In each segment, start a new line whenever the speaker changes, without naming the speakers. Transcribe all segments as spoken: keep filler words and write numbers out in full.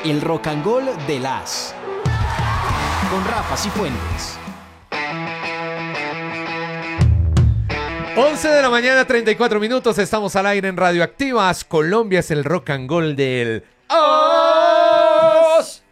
El Rock and Roll de las con Rafa Cifuentes.
once de la mañana, treinta y cuatro minutos. Estamos al aire en Radioactivas. Colombia es el rock and roll del Os.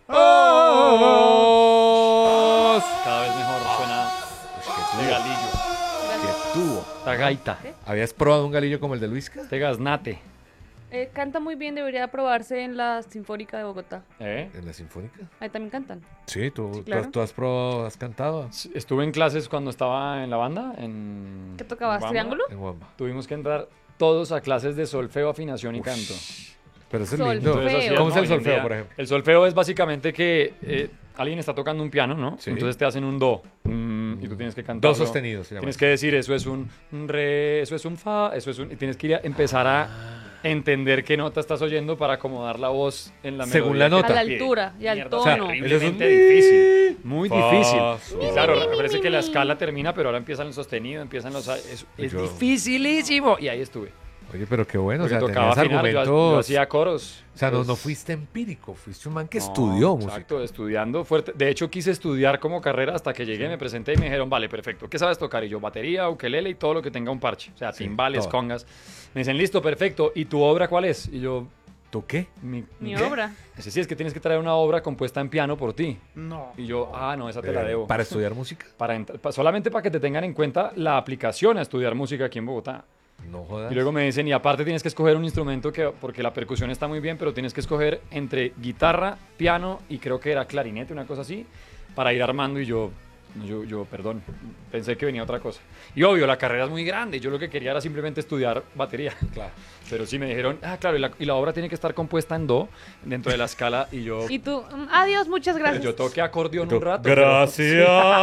Os.
Cada vez mejor suena de galillo.
¿Qué tuvo?
La gaita.
¿Habías probado un galillo como el de Luisca?
De gaznate.
Eh, canta muy bien, debería probarse en la Sinfónica de Bogotá.
¿Eh?
¿En la Sinfónica?
Ahí también cantan.
Sí, tú,
Sí,
tú
claro.
has, tú has probado, has cantado
Estuve en clases cuando estaba en la banda. En
¿Qué tocabas?
en Bamba.
¿Triángulo?
en Wamba.
Tuvimos que entrar todos a clases de solfeo, afinación y
Ush.
canto.
Pero eso es
Solfeo.
lindo.
Entonces,
hacían,
¿Cómo es
¿no?
el
Hoy en
solfeo,
día,
por ejemplo?
El solfeo es básicamente que eh, alguien está tocando un piano, ¿no?
Sí.
Entonces te hacen un do mm, y tú tienes que cantar.
Dos sostenidos, se llama.
Tienes que decir, eso es un re, eso es un fa, eso es un... Y tienes que ir a empezar a entender qué nota estás oyendo para acomodar la voz en la
Según
melodía
la nota.
que
A la
te pide.
altura y al
Mierda,
tono.
o sea,
Eso
terriblemente
es un-
difícil. Muy
Fa,
difícil.
sol.
Y claro, me parece que la escala termina, pero ahora empiezan los sostenidos, empiezan los... Es, es
Yo-
dificilísimo. Y ahí estuve.
Oye, pero qué bueno.
Porque
o sea,
tocaba
tenías
afinar, yo,
argumentos.
yo hacía coros.
O sea, no,
Pues,
no fuiste empírico, fuiste un man que
no,
estudió música.
Exacto, estudiando fuerte. De hecho, quise estudiar como carrera hasta que llegué, me presenté y me dijeron, vale, perfecto, ¿qué sabes tocar? Y yo, batería, ukelele y todo lo que tenga un parche. O sea,
Sí,
timbales,
todo.
congas. Me dicen, listo, perfecto. ¿Y tu obra cuál es? Y yo,
¿Tú qué?
mi,
Mi
¿qué?
obra.
Dice, sí, es que tienes que traer una obra compuesta en piano por ti.
No.
Y yo, ah, no, esa te la
Eh,
debo.
¿Para estudiar música?
Para entr- pa- solamente para que te tengan en cuenta la aplicación a estudiar música aquí en Bogotá.
No jodas.
Y luego me dicen, y aparte tienes que escoger un instrumento que, porque la percusión está muy bien, pero tienes que escoger entre guitarra, piano y creo que era clarinete, una cosa así, para ir armando. Y yo, no, yo, yo, perdón, pensé que venía otra cosa. Y obvio, la carrera es muy grande. y Yo lo que quería era simplemente estudiar batería.
Claro.
Pero sí me dijeron, ah, claro, y la, y la obra tiene que estar compuesta en do, dentro de la escala. Y yo,
Y tú, mm, adiós, muchas gracias.
yo toqué acordeón
Tú,
un rato. pero-
Gracias.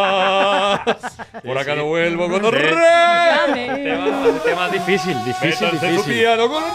Por acá
Sí,
no
sí.
vuelvo con
Sí.
orrea.
Llame.
El tema, el tema es difícil, difícil,
Métanse su
difícil.
piano con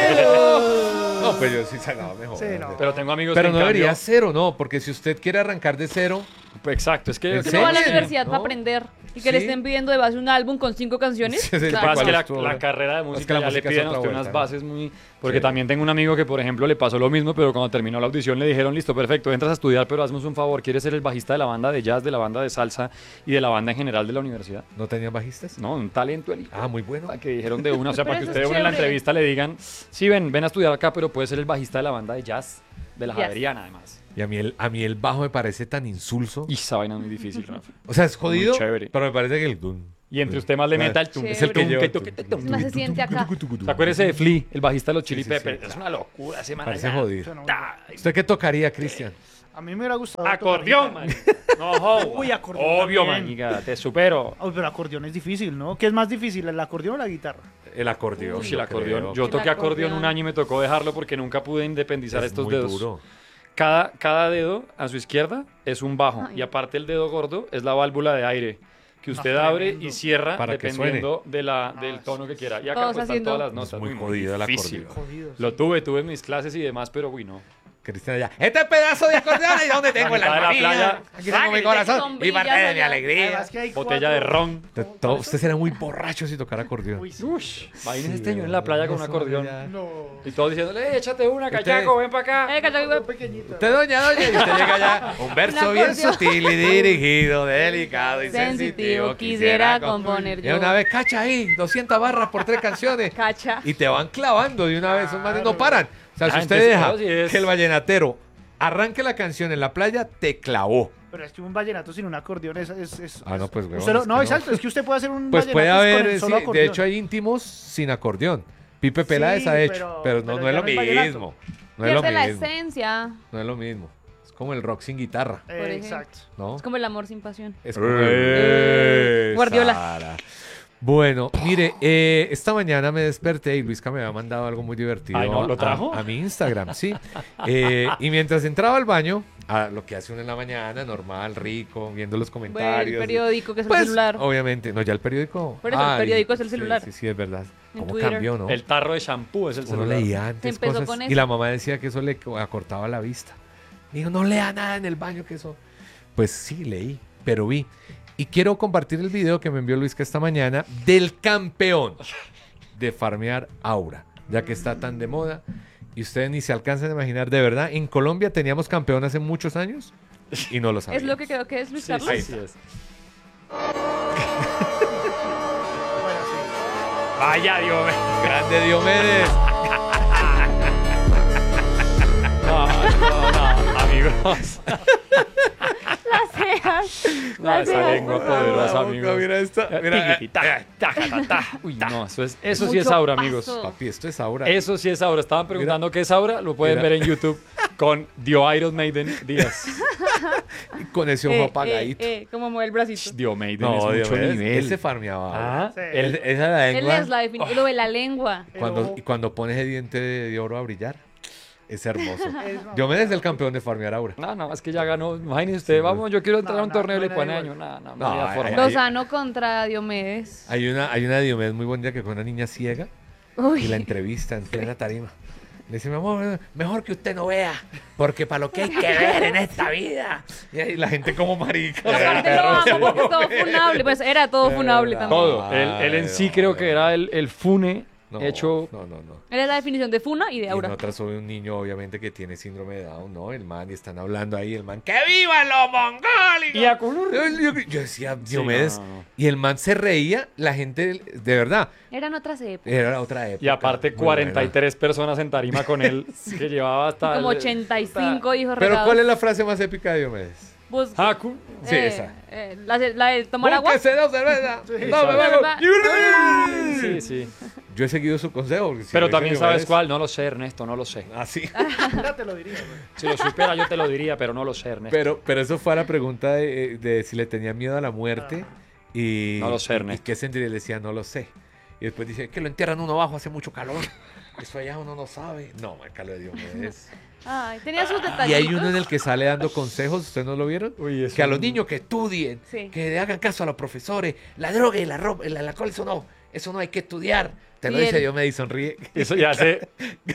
orrea. No, pues yo sí sacaba mejor.
Sí, no.
Pero tengo amigos
Pero
que
no
en
debería
cambio-
ser o no, porque si usted quiere arrancar de cero,
Pues exacto, es que...
¿En
Uno
serio?
va a la
Sí,
universidad
¿no?
para aprender y que le
Sí.
estén pidiendo de base un álbum con cinco canciones.
Sí, sí,
Lo que
Claro.
pasa es que la,
¿Cuál es tu
la
obra?
carrera de
Es
música
que la
ya le
música es
piden a
otra
usted
vuelta,
unas
¿no?
bases muy... Porque
Sí.
también tengo un amigo que, por ejemplo, le pasó lo mismo, pero cuando terminó la audición le dijeron, listo, perfecto, entras a estudiar, pero haznos un favor, ¿quieres ser el bajista de la banda de jazz, de la banda de salsa y de la banda en general de la universidad?
¿no tenían bajistas?
No, un talento el hijo.
Ah, muy bueno.
Que dijeron de una, o sea,
Pero
para que
eso
usted
es
uno en la
chévere.
entrevista le digan, sí, ven, ven a estudiar acá, pero puedes ser el bajista de la banda de jazz, de la
Jazz.
Javeriana, además.
Y a mí, el, a mí el bajo me parece tan insulso.
Y esa vaina es muy difícil, Rafa.
O sea, es jodido,
Muy chévere.
pero me parece que el... dun,
Y entre
dun,
usted más le
claro,
meta el tum,
Chévere.
es el que
lleva
que
el
toque,
tum.
tum.
Más se siente acá.
¿Se acuerda de Flea, el bajista de los Chili
Sí, sí, sí,
Peppers? Es
claro.
una locura ese man.
Parece
allá.
jodido.
Suena muy
Da-
¿Usted qué tocaría, Cristian?
A mí me hubiera gustado.
Acordeón,
tocar
man.
guitarra.
No, joda.
Uy, acordeón
Obvio,
también.
maniga, te supero.
Uy, pero acordeón es difícil, ¿no? ¿Qué es más difícil, el acordeón o la guitarra?
El acordeón.
Uy, el
yo
acordeón.
creo.
Yo
El
toqué acordeón
acordeón.
un año y me tocó dejarlo porque nunca pude independizar
Es
estos
muy
dedos.
duro.
Cada, cada dedo a su izquierda es un bajo
Ay.
y aparte el dedo gordo es la válvula de aire que usted
Ah,
abre
tremendo.
y cierra
Para que
dependiendo de la, del tono que quiera. Y acá
Todos
pues, están
haciendo-
todas las
Es
notas.
muy
Uy,
jodido el
difícil.
acordeón.
Jodido.
Lo tuve, tuve en mis clases y demás, pero uy, no.
Cristian allá. Este pedazo de acordeón y dónde tengo el
mitad de la
alma mía?
playa.
Aquí tengo mi corazón
Con
y parte de mi
brillas
alegría.
Además que hay
Botella de
cuatro-
ron.
De todo- usted será muy borracho si tocara acordeón.
Uy, sí.
Ush, imagínese
Sí,
este señor en la playa con un
eso
acordeón.
ya.
No.
Y todos diciéndole, échate una,
Usted-
cachaco, ven para acá.
Eh, cachaco,
Acordeón pequeñito.
Usted, doña, doña, y usted llega allá. Un verso
Un
bien
acordeón.
sutil y dirigido, delicado y sensitivo.
Sensitivo, quisiera componer
Y
yo.
una vez, cacha ahí, doscientas barras por tres canciones.
Cacha.
Y te van clavando de una vez, esos manes no
Claro.
paran. O sea, si
Ah,
usted
entonces,
deja
claro, si es-
que el vallenatero arranque la canción en la playa, te clavó.
Pero es que un vallenato sin un acordeón es... es, es
Ah, no, pues, huevón,
usted lo-
es que
no,
no.
exacto, es que usted puede hacer un
Pues puede
vallenato con
haber,
el
sí,
solo
de
acordeón.
hecho hay íntimos sin acordeón. Pipe Peláez
Sí,
ha hecho,
pero-
pero, no,
pero
no es
ya
lo
no es vallenato.
mismo. No es lo
Pierde la
mismo.
esencia.
No es lo mismo. Es como el rock sin guitarra,
Eh,
Por
exacto.
¿no?
Es como el amor sin pasión.
Es como
Eh,
el...
Guardiola.
Sara. Bueno, mire, eh, esta mañana me desperté y Luisca me había mandado algo muy divertido
Ay, ¿no? ¿Lo
a-
trajo?
A, mi Instagram, sí. Eh, y mientras entraba al baño, a lo que hace uno en la mañana, normal, rico, viendo los
Bueno,
comentarios.
el periódico que es
Pues,
el celular.
obviamente, no, ya el periódico.
Por eso, el
Ay,
periódico es el
sí,
celular.
Sí, sí, es verdad.
En
¿Cómo
Twitter.
cambió, no?
El tarro de shampoo es el
Uno
celular.
leía antes
empezó
cosas
con
y
eso.
la mamá decía que eso le acortaba la vista. Dijo, no lea nada en el baño que eso... Pues sí, leí, pero vi. Y quiero compartir el video que me envió Luisca esta mañana del campeón de farmear Aura, ya que está tan de moda. Y ustedes ni se alcanzan a imaginar, de verdad, en Colombia teníamos campeón hace muchos años y no lo sabíamos.
Es lo que creo que es Luis
Sí,
Carlos.
sí, sí es.
Bueno, sí.
Vaya, Dios mío.
Grande Diomedes.
No, no, no, amigos.
Las cejas.
No,
las
esa
cejas,
lengua
por favor.
poderosa,
La boca,
amigos.
mira esta, mira,
Tiquiti, ta, ta, ta, ta. Uy, no, eso, es, eso sí es
Mucho
aura, amigos.
paso.
Papi, esto es ahora.
Eso sí es aura. Estaban preguntando qué es aura. Lo pueden
Mira.
ver en YouTube con Dio Iron Maiden Díaz.
Y con ese ojo
Eh,
apagadito.
eh, eh, como mueve el bracito.
Dio Maiden
No,
es mucho
Diomedes,
nivel.
ese farmeaba.
Ah,
Sí.
el-
Esa es la
Él
lengua.
es la definición. Lo de la lengua.
Cuando,
Pero-
y cuando pones el diente de, de oro a brillar, es hermoso.
Es-
Diomedes es el campeón de farmear aura.
No, no, es que ya ganó. Imagínese usted, vamos, yo quiero entrar
No,
a un
no,
torneo
no
de
le da
Lepuaneño.
igual.
No, no,
No,
no, había
ay,
forma.
ay,
Lozano contra Diomedes.
Hay una, hay una Diomedes muy bonita que con una niña ciega y
Uy.
la entrevista en plena tarima. Le dice, mi amor, mejor que usted no vea, porque para lo que hay que ver en esta vida. Y ahí la gente como marica.
Aparte lo amo porque es todo funable. Pues era todo
De
funable
verdad.
también.
Todo. Él, él en sí
Ay,
creo
no,
que era el, el fune
No,
hecho.
No, no, no.
Él es la definición de funa y de
Y en
aura.
otra soy un niño, obviamente, que tiene síndrome de Down, ¿no? El man, y están hablando ahí, el man, ¡que vivan los mongólicos!
Y a Culur.
Yo, yo- yo decía, Diomedes,
no, no, no.
y el man se reía, la gente, de verdad,
Eran otras épocas.
era otra época.
Y aparte
muy
cuarenta y
buena.
tres personas en tarima con él que llevaba hasta
Como
el-
ochenta y cinco hijos
Pero
regados.
¿cuál es la frase más épica de Diomedes?
Pues,
Haku.
Sí,
eh,
esa.
eh, la, de- la de tomar agua.
¡Búsquese dos cervezas! ¡No, me
Tomar
bebo!
agua.
Sí, sí.
Yo he seguido su consejo. porque si
Pero
lo dice
también sabes
Diomedes-
cuál, no lo sé, Ernesto, no lo sé.
Ah, sí.
Ya te lo diría, güey.
Si lo supiera yo te lo diría, pero no lo sé, Ernesto.
Pero, pero eso fue a la pregunta de, de si le tenía miedo a la muerte. Y,
No lo sé,
y-
Ernesto.
¿Y qué sentiría? Le decía, no lo sé. Y después dice, que lo entierran uno abajo, hace mucho calor. Eso allá uno no sabe. No, marca lo de Diomedes.
Ay, tenía sus detalles.
Y hay uno en el que sale dando consejos, ¿ustedes no lo vieron?
Uy, eso
Que a los
no-
niños que estudien,
Sí.
que le hagan caso a los profesores, la droga y la ropa, el alcohol, eso no, eso no hay que estudiar. Te lo
Y
dice
él-
Diomedes y sonríe.
Eso ya sé.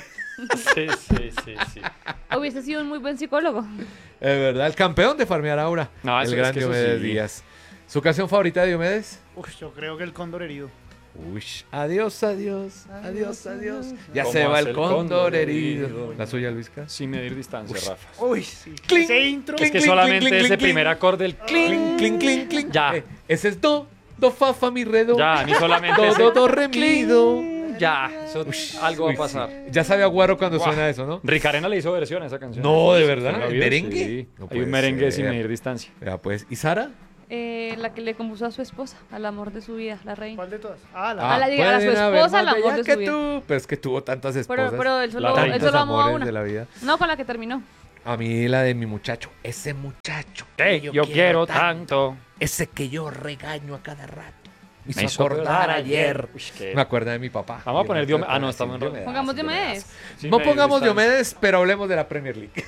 Sí, sí, sí, sí.
Hubiese sido un muy buen psicólogo.
Es verdad, el campeón de farmear ahora,
No,
el
eso-
gran
es que eso
Diomedes
sí.
Díaz. ¿Su canción favorita de Diomedes?
Uf, yo creo que el cóndor herido.
Uy, adiós, adiós, adiós, adiós. Ya
¿Cómo
se va
hace
el
el cóndor
cóndor
herido?
herido. ¿La suya, Luisca?
Sin medir distancia, Rafa.
Uy, sí.
Cling,
Ese intro.
Es que
clink,
solamente
clink,
ese
clink,
primer
clink.
acorde, el
Clink,
clink.
clink, clink, clink.
Ya.
Eh, ese es do, do, fa, fa, mi, re, do.
Ya, a mí solamente
Do,
ese
do, do, re, mi, do.
Ya, eso, algo va a
Uy,
pasar.
sí. Ya sabe Aguaro cuando
Guau.
suena eso, ¿no?
Ricarena le hizo versión a esa canción.
No, ¿de verdad?
¿La
¿El
vio?
merengue?
Sí.
No
Hay
puede
un merengue
ser.
sin medir distancia.
Ya, pues. ¿Y Sara?
Eh, la que le compuso a su esposa, al amor de su vida, la reina.
¿Cuál de todas? Ah, la.
Ah, la- diga, a su
pueden haber
esposa,
más
el amor
bella
de su
que
vida.
tú. Pero es que tuvo tantas esposas.
Pero, pero él
La
solo,
reina.
él solo amó a
amores
una.
de la vida.
No, con la que terminó.
A mí la de mi muchacho. Ese muchacho.
Que yo, quiero tanto.
Ese que yo regaño a cada rato. Me
Me
hizo acordar ayer.
Uy, qué-
Me acuerdo de mi papá.
Vamos a poner
Diomedes.
Diomedes. Ah, no, estamos en
Diomedes,
Pongamos
Diomedes.
Diomedes.
Sin
No
medir
pongamos
distancia.
Diomedes, pero hablemos de la Premier League.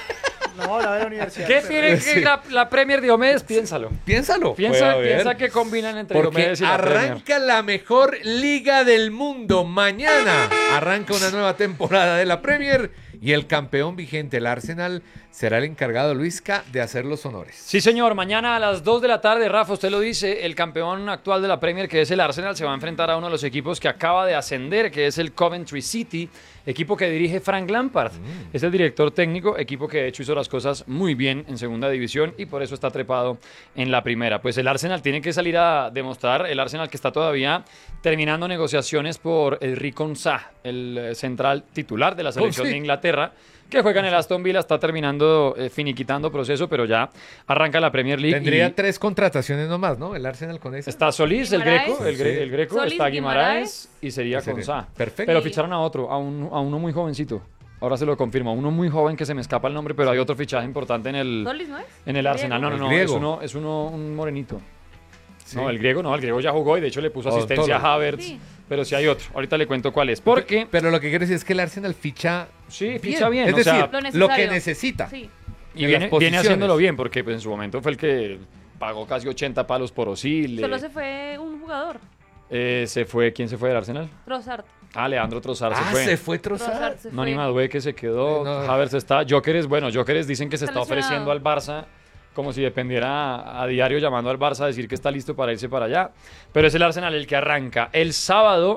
No, la de la universidad.
¿Qué
pero-
tiene que
Sí.
la, la Premier Diomedes? Piénsalo.
Piénsalo.
Piensa,
puede haber.
piensa que combinan entre
Porque
Diomedes y la Premier.
arranca la mejor liga del mundo. Mañana arranca una nueva temporada de la Premier y el campeón vigente, el Arsenal, será el encargado, Luisca, de hacer los honores.
Sí, señor. Mañana a las dos de la tarde, Rafa, usted lo dice, el campeón actual de la Premier, que es el Arsenal, se va a enfrentar a uno de los equipos que acaba de ascender, que es el Coventry City, equipo que dirige Frank Lampard. Es el director técnico, equipo que de hecho hizo las cosas muy bien en segunda división y por eso está trepado en la primera. Pues el Arsenal tiene que salir a demostrar, el Arsenal que está todavía terminando negociaciones por el Rico Sa, el eh, central titular de la selección
Oh, sí.
de Inglaterra, que juega en el Aston Villa, está terminando, eh, finiquitando proceso, pero ya arranca la Premier League.
Tendría
y
tres contrataciones nomás, ¿no? El Arsenal con esa.
está Solís, el
Guimaraes.
greco, el, gre- el greco,
Solís,
está Guimaraes,
Guimaraes.
y sería
Sería-
con Sa.
perfecto.
Pero
Sí.
ficharon a otro, a, un- a uno muy jovencito. Ahora se lo confirmo, a uno muy joven que se me escapa el nombre, pero hay otro fichaje importante en el,
Solis, ¿no es?
en el Arsenal. No, no,
El
no,
griego.
es uno, es uno un morenito.
Sí.
No, el griego no, el griego ya jugó y de hecho le puso
Oh,
asistencia
todo.
a Havertz,
Sí.
pero sí hay otro. Ahorita le cuento cuál es. Porque,
Pero lo que quiero decir es que el Arsenal ficha
sí, ficha bien.
Es
o sea,
decir,
Lo
lo,
necesario.
que necesita.
Sí.
y
en
viene,
las
viene
posiciones.
haciéndolo bien, porque pues, en su momento fue el que pagó casi ochenta palos por Osil.
Solo
eh,
se fue un jugador,
eh, se fue, ¿quién se fue del Arsenal?
Trossard.
Ah, Leandro Trossard se
Ah,
fue.
se fue Trossard.
Trossard se
Noni
fue.
Madueke que se quedó,
No.
Havertz está, Jokeres, bueno, Jokeres dicen que se
Está
está
lesionado.
ofreciendo al Barça como si dependiera a, a diario llamando al Barça a decir que está listo para irse para allá, pero es el Arsenal el que arranca. El sábado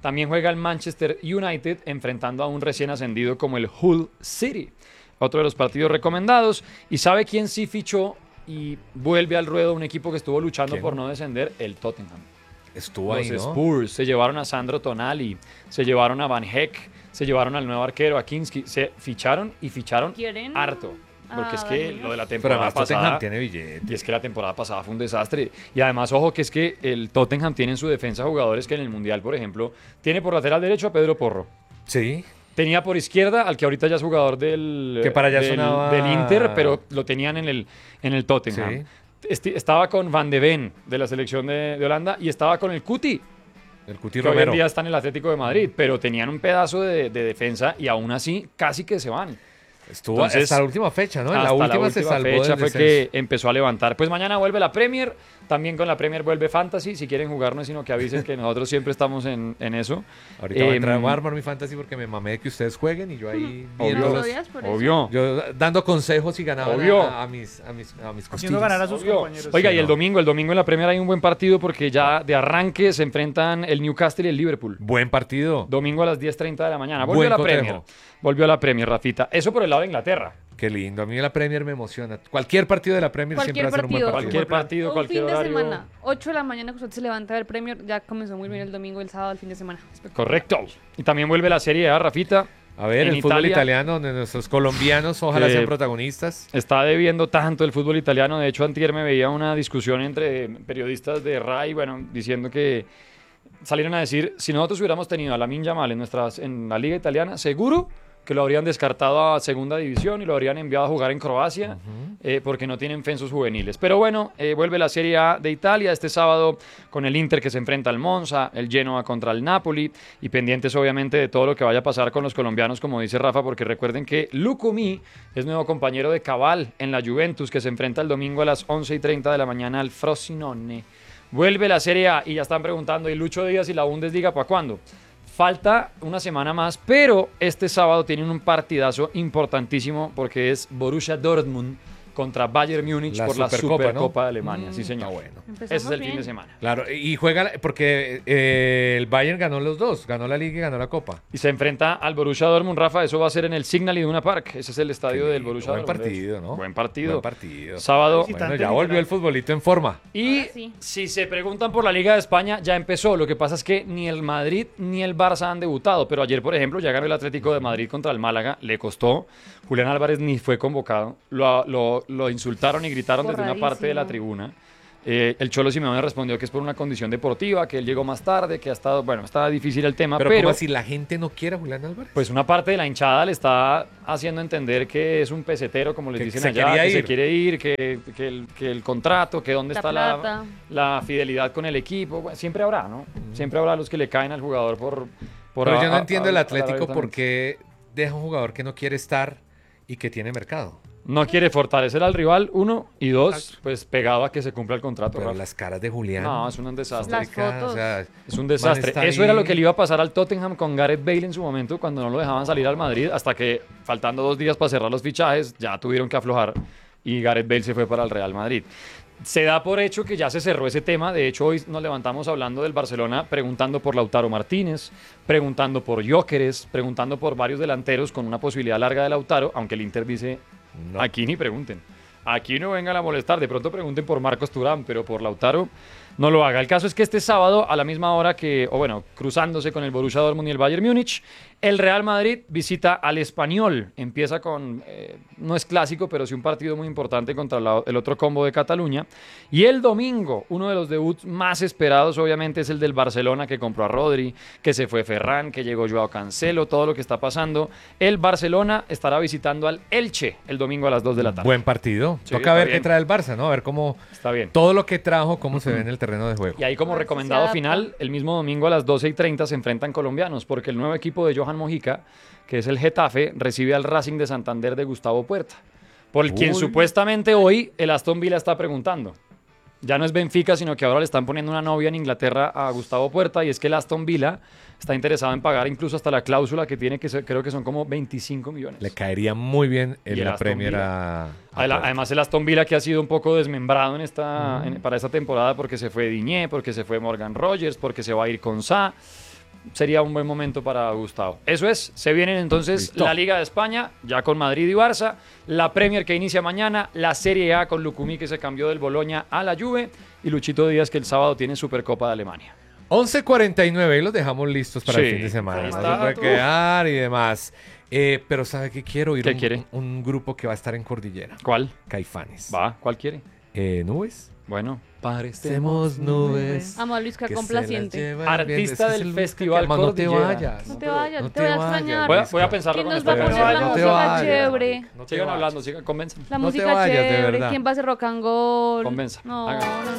También juega el Manchester United enfrentando a un recién ascendido como el Hull City. Otro de los partidos recomendados. ¿Y sabe quién sí fichó y vuelve al ruedo un equipo que estuvo luchando
¿Quién?
por no descender? El Tottenham.
Estuvo
Los
ahí, ¿no?
Spurs se llevaron a Sandro Tonali, se llevaron a Van Heck, se llevaron al nuevo arquero, a Kinski. Se ficharon y ficharon
¿Quieren?
harto. Porque
Ah,
es que
Daniel.
lo de la
Pero
temporada
además
pasada...
Tottenham tiene billete.
Y es que la temporada pasada fue un desastre. Y además, ojo, que es que el Tottenham tiene en su defensa jugadores que en el Mundial, por ejemplo, tiene por lateral derecho a Pedro Porro.
Sí.
Tenía por izquierda al que ahorita ya es jugador del,
Que para allá
del,
sonaba-
del Inter, pero lo tenían en el, en el Tottenham.
Sí.
Esti- estaba con Van de Ven de la selección de, de Holanda y estaba con el Cuti,
El Cuti
que hoy en
Romero.
día está en el Atlético de Madrid, pero tenían un pedazo de, de defensa y aún así casi que se van.
Estuvo
Entonces,
hasta la última fecha, ¿no? En la
Hasta
última, se salvó
fecha
del
fue
descenso.
que empezó a levantar. Pues mañana vuelve la Premier, también con la Premier vuelve Fantasy. Si quieren jugar no es sino que avisen que nosotros siempre estamos en, en eso.
Ahorita voy a entrar
Em,
a armar mi fantasy porque me mamé de que ustedes jueguen y yo ahí
Obvio.
viendo
¿No
los-
odias por eso?
Obvio.
yo dando consejos y ganaba
Obvio.
a, a mis a mis a mis
Haciendo
costillas.
ganar a sus
Obvio.
compañeros.
Oiga,
Sí,
y el
no.
domingo, el domingo en la Premier hay un buen partido porque ya de arranque se enfrentan el Newcastle y el Liverpool.
Buen partido.
Domingo a las diez treinta de la mañana. Volvió
Buen
a la
cotejo.
Premier. Volvió a la Premier, Rafita. Eso por el lado de Inglaterra.
Qué lindo. A mí la Premier me emociona. Cualquier partido de la Premier
Cualquier
siempre va a ser un buen
partido.
partido.
Cualquier partido,
Un
cualquier
fin de
horario.
semana, ocho de la mañana que usted se levanta a ver Premier, ya comenzó muy bien el domingo, el sábado, el fin de semana.
Correcto. Y también vuelve la Serie A, Rafita.
A ver,
En
el fútbol
Italia-
italiano, donde nuestros colombianos ojalá
Eh,
sean protagonistas.
Está debiendo tanto el fútbol italiano. De hecho, antier me veía una discusión entre periodistas de RAI, bueno, diciendo que salieron a decir, si nosotros hubiéramos tenido a Lamine Yamal en, nuestras, en la liga italiana, seguro que lo habrían descartado a segunda división y lo habrían enviado a jugar en Croacia, eh, porque no tienen censos juveniles. Pero bueno, eh, vuelve la Serie A de Italia este sábado con el Inter que se enfrenta al Monza, el Genoa contra el Napoli, y pendientes obviamente de todo lo que vaya a pasar con los colombianos, como dice Rafa, porque recuerden que Lucumí es nuevo compañero de Cabal en la Juventus, que se enfrenta el domingo a las once y treinta de la mañana al Frosinone. Vuelve la Serie A y ya están preguntando, ¿y Lucho Díaz y la Bundesliga para cuándo? Falta una semana más, pero este sábado tienen un partidazo importantísimo porque es Borussia Dortmund contra Bayern Múnich
La
por la
Supercopa,
Supercopa
¿no?
de Alemania.
Mm,
Sí, señor.
está bueno.
Empezamos
Ese es el
bien.
fin de semana.
Claro, y juega porque eh, el Bayern ganó los dos, ganó la liga y ganó la copa.
Y se enfrenta al Borussia Dortmund, Rafa. Eso va a ser en el Signal Iduna Park. Ese es el estadio
Qué
del
lindo,
Borussia
buen
Dortmund.
partido, ¿no?
Buen partido.
Buen partido.
Sábado.
Sí,
Bueno,
Visitante
ya volvió
literal.
el futbolito en forma.
Y
Ahora sí.
si se preguntan por la Liga de España, ya empezó. Lo que pasa es que ni el Madrid ni el Barça han debutado. Pero ayer, por ejemplo, ya ganó el Atlético de Madrid contra el Málaga. Le costó. Julián Álvarez ni fue convocado. Lo, lo- lo insultaron y gritaron desde una parte de la tribuna. Eh, el Cholo Simeone respondió que es por una condición deportiva, que él llegó más tarde, que ha estado, bueno, está difícil el tema,
Pero,
pero,
¿cómo así la gente no quiere a Julián Álvarez?
pues una parte de la hinchada le está haciendo entender que es un pesetero, como les
Que
dicen
se
allá,
quería
que se
ir.
quiere ir, que, que el, que el contrato, que dónde
La
está la,
plata.
la fidelidad con el equipo. Bueno, siempre habrá, ¿no? Siempre habrá los que le caen al jugador por... por
Pero
a-
yo no
a-
entiendo
a-
el
a-
Atlético
a-
por qué deja un jugador que no quiere estar y que tiene mercado.
No quiere fortalecer al rival, uno, y dos, pues pegado a que se cumpla el contrato.
Pero
Rafa.
las caras de Julián.
No, es un desastre.
Las fotos.
o sea,
Es un
Man
desastre.
está
Eso era
ahí.
lo que le iba a pasar al Tottenham con Gareth Bale en su momento, cuando no lo dejaban salir al Madrid, hasta que faltando dos días para cerrar los fichajes, ya tuvieron que aflojar y Gareth Bale se fue para el Real Madrid. Se da por hecho que ya se cerró ese tema. De hecho, hoy nos levantamos hablando del Barcelona, preguntando por Lautaro Martínez, preguntando por Gyökeres, preguntando por varios delanteros con una posibilidad larga de Lautaro, aunque el Inter dice,
no.
aquí ni pregunten. Aquí no vengan a molestar. De pronto pregunten por Marcos Turán, pero por Lautaro no lo haga. El caso es que este sábado, a la misma hora que, o bueno, cruzándose con el Borussia Dortmund y el Bayern Múnich, el Real Madrid visita al Español. Empieza con, eh, no es clásico, pero sí un partido muy importante contra la- el otro combo de Cataluña. Y el domingo, uno de los debuts más esperados, obviamente, es el del Barcelona, que compró a Rodri, que se fue Ferran, que llegó Joao Cancelo, todo lo que está pasando. El Barcelona estará visitando al Elche el domingo a las dos de la tarde.
Buen partido.
Sí,
Toca
está
ver
bien.
qué trae el Barça, ¿no? A ver cómo
Está bien.
todo lo que trajo, cómo se ve en el terreno de juego.
Y ahí como
A ver si
recomendado
se adapta.
final, el mismo domingo a las doce y treinta se enfrentan colombianos, porque el nuevo equipo de Johan Mojica, que es el Getafe, recibe al Racing de Santander de Gustavo Puerta, por quien
Uy.
supuestamente hoy el Aston Villa está preguntando. Ya no es Benfica, sino que ahora le están poniendo una novia en Inglaterra a Gustavo Puerta, y es que el Aston Villa está interesado en pagar incluso hasta la cláusula que tiene, que ser- creo que son como veinticinco millones.
Le caería muy bien
Y
en
el
la
Aston
Premier
Villa.
a, a
Adela-
Puerta.
Además, el Aston Villa que ha sido un poco desmembrado en esta, en- para esta temporada porque se fue Diñé, porque se fue Morgan Rogers, porque se va a ir con Sa. sería un buen momento para Gustavo. Eso es, se vienen entonces
Listo.
la Liga de España, ya con Madrid y Barça, la Premier que inicia mañana, la Serie A con Lucumí que se cambió del Boloña a la Juve y Luchito Díaz que el sábado tiene Supercopa de Alemania.
once cuarenta y nueve y los dejamos listos para el
Sí,
fin de semana.
ahí
No
está,
se puede
tú.
quedar y demás. Eh, pero ¿sabe qué quiero? Ir
¿Qué
un,
quiere?
un grupo que va a estar en Cordillera.
¿Cuál?
Caifanes.
Va, ¿cuál quiere?
Eh, ¿Nubes?
Bueno,
Parecemos nubes.
Amo a Luisca
que se
complaciente.
las llevan
Artista
bien. Ese
del
es el Luisca
Festival
que ama. No te
Cordillera.
vayas.
No te vayas,
No
te voy a
te vayas.
extrañar.
voy a, voy a pensarlo
¿Quién
con
nos va a
esta
poner la
canción.
No te
música
vayas.
chévere?
No te
Sigan
vayas.
hablando, sigan, convencen.
La
No te
música
vayas, de
chévere.
verdad.
¿Quién va a hacer rock and roll?
Convenza.
No,
Haga.
no,